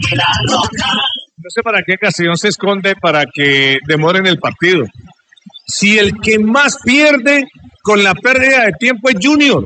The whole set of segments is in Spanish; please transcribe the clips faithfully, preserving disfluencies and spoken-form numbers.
No sé para qué Castellón se esconde para que demoren el partido. Si el que más pierde con la pérdida de tiempo es Junior.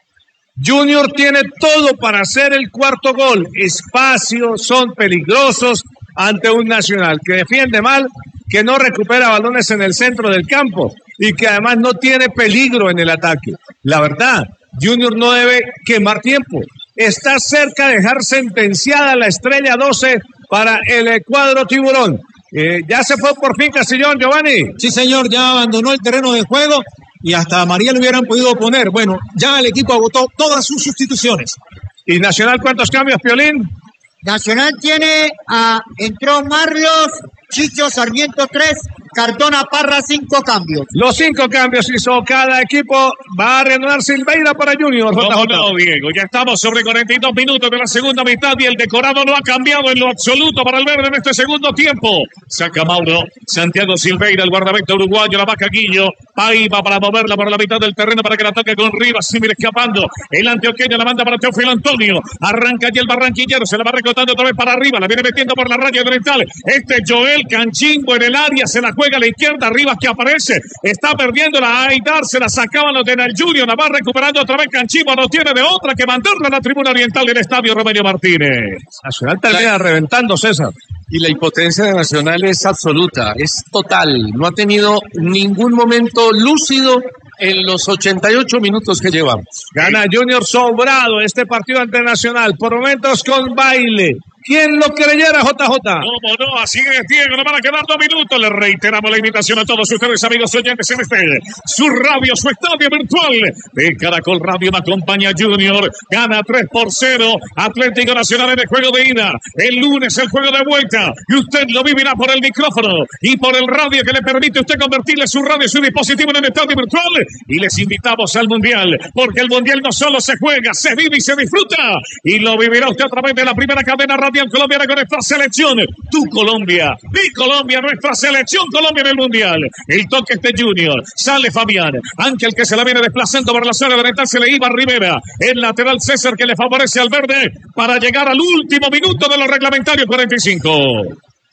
Junior tiene todo para hacer el cuarto gol. Espacio, son peligrosos ante un Nacional que defiende mal, que no recupera balones en el centro del campo y que además no tiene peligro en el ataque. La verdad, Junior no debe quemar tiempo. Está cerca de dejar sentenciada la estrella doce para el cuadro tiburón. Eh, ya se fue por fin Castellón, Giovanni. Sí, señor, ya abandonó el terreno de juego y hasta a María le hubieran podido poner. Bueno, ya el equipo agotó todas sus sustituciones. ¿Y Nacional cuántos cambios, Piolín? Nacional tiene a, entró Marlos, Chicho Sarmiento tres, Cardona Parra cinco cambios. Los cinco cambios hizo cada equipo. Va a reanudar Silveira para Junior. No, no, Diego, ya estamos sobre cuarenta y dos minutos de la segunda mitad y el decorado no ha cambiado en lo absoluto para el verde en este segundo tiempo. Saca Mauro, Santiago Silveira, el guardameta uruguayo, la vaca Guillo, ahí va para moverla por la mitad del terreno para que la toque con Rivas, Simir escapando, el antioqueño la manda para Teófilo Antonio, arranca allí el barranquillero, se la va recortando otra vez para arriba, la viene metiendo por la raya oriental, este Joel Canchingo en el área, se la juega a la izquierda, Rivas que aparece, está perdiendo la Aidar, se la sacaban los de Nel Junior, la va recuperando otra vez Canchingo, no tiene de otra que mandarla a la tribuna oriental del estadio Romelio Martínez. Nacional termina reventando, César. Y la impotencia de Nacional es absoluta, es total. No ha tenido ningún momento lúcido en los ochenta y ocho minutos que llevamos. Gana Junior sobrado este partido ante Nacional, por momentos con baile. ¿Quién lo creyera, J J? ¿Cómo no? Así es, Diego, nos van a quedar dos minutos. Le reiteramos la invitación a todos ustedes, amigos oyentes en este, su radio, su estadio virtual de Caracol Radio. Me acompaña Junior, gana tres por cero, Atlético Nacional en el juego de ida. El lunes el juego de vuelta y usted lo vivirá por el micrófono y por el radio que le permite a usted convertirle su radio, su dispositivo en el estadio virtual. Y les invitamos al Mundial, porque el Mundial no solo se juega, se vive y se disfruta. Y lo vivirá usted a través de la primera cadena radio colombiana con nuestra selección, tu Colombia, mi Colombia, nuestra selección Colombia en el Mundial. El toque este Junior, sale Fabián, Ángel que se la viene desplazando por la zona oriental, se le iba a Rivera, el lateral César que le favorece al verde para llegar al último minuto de los reglamentarios cuarenta y cinco.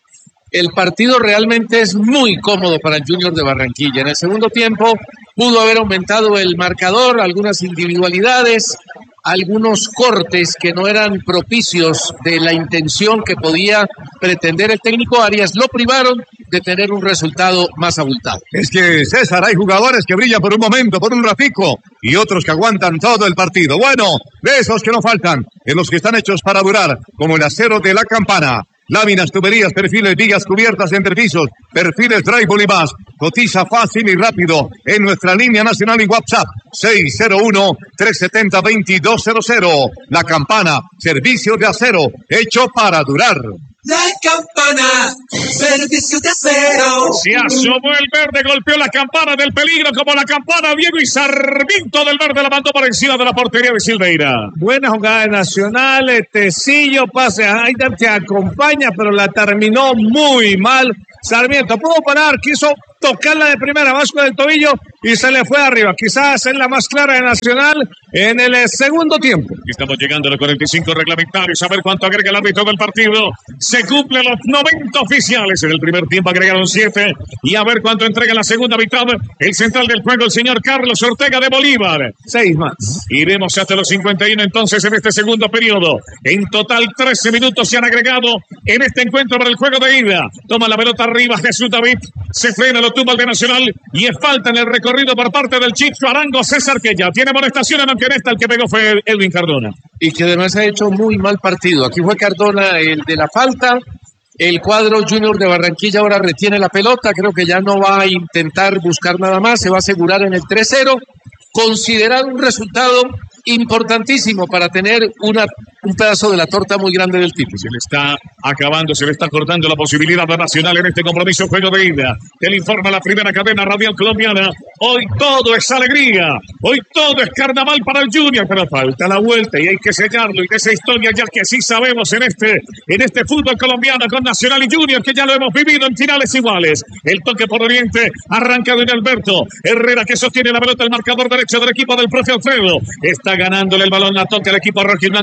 El partido realmente es muy cómodo para el Junior de Barranquilla. En el segundo tiempo pudo haber aumentado el marcador, algunas individualidades, algunos cortes que no eran propicios de la intención que podía pretender el técnico Arias, lo privaron de tener un resultado más abultado. Es que, César, hay jugadores que brillan por un momento, por un ratico, y otros que aguantan todo el partido. Bueno, de esos que no faltan, en los que están hechos para durar, como el acero de la Campana. Láminas, tuberías, perfiles, vigas cubiertas, entrepisos, perfiles, drywall y más. Cotiza fácil y rápido en nuestra línea nacional y WhatsApp seis cero uno, tres siete cero, dos dos cero cero. La Campana, servicio de acero, hecho para durar. La Campana, servicio de acero. Se asomó el verde, golpeó la campana del peligro como la campana Diego y Sarmiento del verde la mandó por encima de la portería de Silveira. Buena jugada de Nacional, Tecillo, pase a Aidar que acompaña, pero la terminó muy mal. Sarmiento pudo parar, quiso tocarla de primera, vasco del tobillo y se le fue arriba. Quizás es la más clara de Nacional en el segundo tiempo. Estamos llegando a los cuarenta y cinco reglamentarios, a ver cuánto agrega el árbitro del partido. Se cumplen los noventa oficiales. En el primer tiempo agregaron siete y a ver cuánto entrega en la segunda mitad el central del juego, el señor Carlos Ortega de Bolívar. Seis más. Iremos hasta los cincuenta y uno entonces en este segundo periodo. En total trece minutos se han agregado en este encuentro para el juego de ida. Toma la pelota arriba Jesús David, se frena, lo tumba el de Nacional y es falta en el recorrido por parte del Chicho Arango César, que ya tiene molestación, aunque en esta el que pegó fue Edwin Cardona. Y que además ha hecho muy mal partido. Aquí fue Cardona el de la falta. El cuadro Junior de Barranquilla ahora retiene la pelota. Creo que ya no va a intentar buscar nada más. Se va a asegurar en el tres cero. Considerar un resultado importantísimo para tener una, un pedazo de la torta muy grande del título. Se le está acabando, se le está cortando la posibilidad de Nacional en este compromiso juego de ida. Te le informa la primera cadena radial colombiana. Hoy todo es alegría, hoy todo es carnaval para el Junior, pero falta la vuelta y hay que sellarlo y de esa historia ya que sí sabemos en este, en este fútbol colombiano con Nacional y Junior, que ya lo hemos vivido en finales iguales. El toque por Oriente arranca de Alberto Herrera, que sostiene la pelota, el marcador derecho del equipo del profe Alfredo. Está ganándole el balón, la toca el equipo rojo y blanco, la va esperando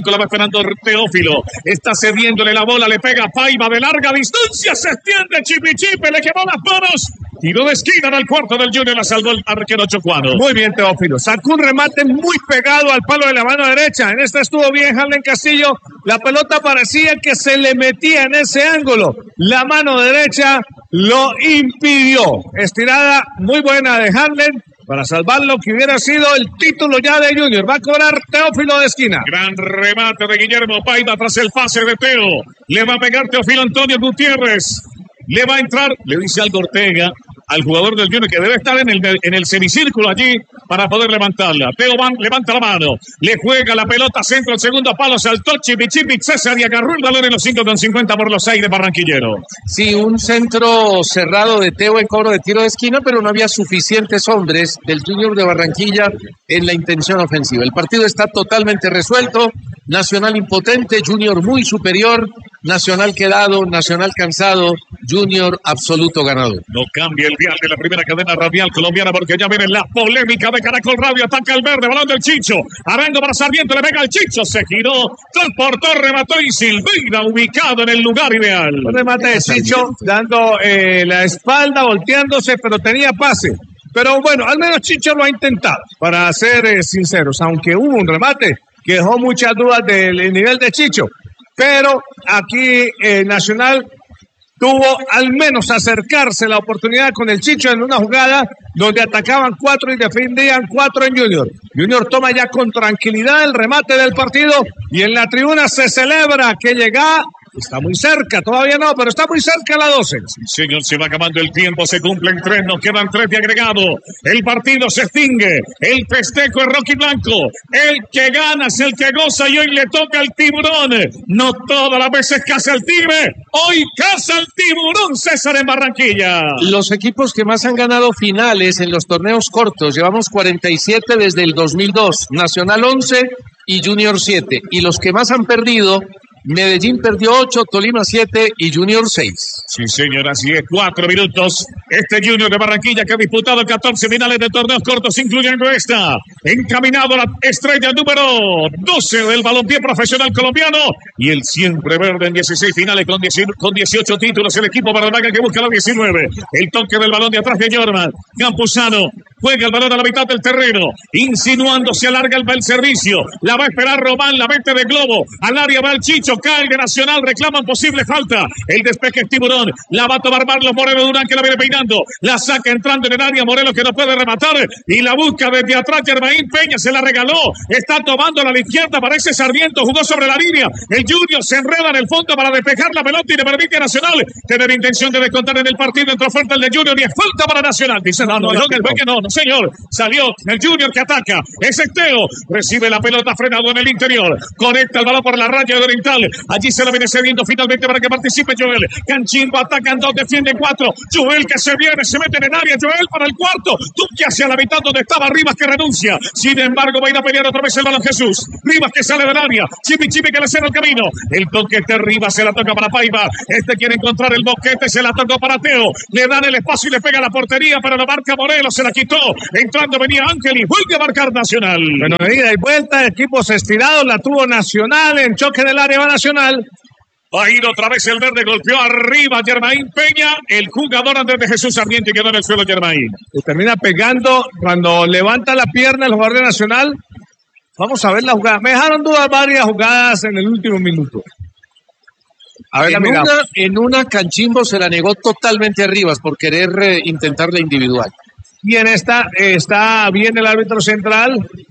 ganando Teófilo. Está cediéndole la bola, le pega a Paiva de larga distancia, se extiende Chipichipe, le quemó las manos. Tiro de esquina en el cuarto del Junior, la salvó el arquero chocuano. Muy bien, Teófilo. Sacó un remate muy pegado al palo de la mano derecha. En esta estuvo bien Harlen Castillo. La pelota parecía que se le metía en ese ángulo. La mano derecha lo impidió. Estirada muy buena de Harlen para salvar lo que hubiera sido el título ya de Junior. Va a cobrar Teófilo de esquina. Gran remate de Guillermo Paiva tras el pase de Teo. Le va a pegar Teófilo Antonio Gutiérrez. Le va a entrar, le dice algo Ortega al jugador del Junior que debe estar en el, en el semicírculo allí para poder levantarla. Teo Van levanta la mano, le juega la pelota centro, el segundo palo, saltó Chipichipi, César y agarró el balón en los cinco con cincuenta por los aires barranquillero. Sí, un centro cerrado de Teo en cobro de tiro de esquina, pero no había suficientes hombres del Junior de Barranquilla en la intención ofensiva. El partido está totalmente resuelto, Nacional impotente, Junior muy superior, Nacional quedado, Nacional cansado, Junior absoluto ganador. No cambia el dial de la primera cadena radial colombiana porque ya viene la polémica de Caracol Radio. Ataca el verde, balón del Chicho. Arango para Sarmiento, le pega al Chicho. Se giró, transportó, remató y Silveira ubicado en el lugar ideal. Un remate de Chicho dando eh, la espalda, volteándose, pero tenía pase. Pero bueno, al menos Chicho lo ha intentado, para ser eh, sinceros, aunque hubo un remate que dejó muchas dudas del nivel de Chicho. Pero aquí eh, Nacional tuvo al menos acercarse la oportunidad con el Chicho en una jugada donde atacaban cuatro y defendían cuatro en Junior. Junior toma ya con tranquilidad el remate del partido y en la tribuna se celebra que llega. Está muy cerca, todavía no, pero está muy cerca la doce. Sí, señor, se va acabando el tiempo, se cumplen tres, nos quedan tres de agregado. El partido se extingue, el festejo es Rocky Blanco. El que gana es el que goza y hoy le toca al Tiburón. No todas las veces caza el Tigre, hoy caza el Tiburón, César, en Barranquilla. Los equipos que más han ganado finales en los torneos cortos, llevamos cuarenta y siete desde el dos mil dos, Nacional once y Junior siete. Y los que más han perdido, Medellín perdió ocho, Tolima siete y Junior seis. Sí, señor, así es, cuatro minutos. Este Junior de Barranquilla que ha disputado catorce finales de torneos cortos, incluyendo esta. Encaminado a la estrella número doce del balompié profesional colombiano. Y el siempre verde en dieciséis finales con, diez, con dieciocho títulos. El equipo Barranquilla que busca la diecinueve. El toque del balón de atrás de Jorman. Campuzano juega el balón a la mitad del terreno. Insinuando, se alarga el, el servicio. La va a esperar Román, la mete de globo. Al área va el Chicho. Cae el de Nacional, reclaman posible falta. El despeje es Tiburón. La va a tomar Marlos Moreno Durán que la viene peinando. La saca entrando en el área. Morelos que no puede rematar. Y la busca desde atrás. Germain Peña se la regaló. Está tomando a la izquierda. Parece Sarmiento. Jugó sobre la línea. El Junior se enreda en el fondo para despejar la pelota y le permite a Nacional tener intención de descontar en el partido. Entró falta el de Junior y es falta para Nacional. Dice no, no, no, el que no, no, señor. Salió el Junior que ataca. Es Teo. Recibe la pelota frenado en el interior. Conecta el balón por la raya de oriental. Allí se la viene cediendo finalmente para que participe Joel. Canchimbo atacan dos, defienden cuatro. Joel que se viene, se mete en el área. Joel para el cuarto. Duque hacia la mitad donde estaba Rivas que renuncia. Sin embargo, va a ir a pelear otra vez el balón Jesús. Rivas que sale del área. Chipi Chipi que le cierra el camino. El toquete de Rivas se la toca para Paiva. Este quiere encontrar el boquete, se la tocó para Teo. Le dan el espacio y le pega a la portería, pero la marca Morelos, se la quitó. Entrando venía Ángel y vuelve a marcar Nacional. Bueno, de ida y vuelta, equipos estirados, la tuvo Nacional en choque del área va Nacional. Va a ir otra vez el verde, golpeó arriba Germain Peña, el jugador antes de Jesús Sarmiento y quedó en el suelo Germain. Y termina pegando cuando levanta la pierna el jugador de Nacional. Vamos a ver la jugada. Me dejaron dudas varias jugadas en el último minuto. A ver, en, una, en una Canchimbo se la negó totalmente a Rivas por querer eh, intentar la individual. Y en esta eh, está bien el árbitro central.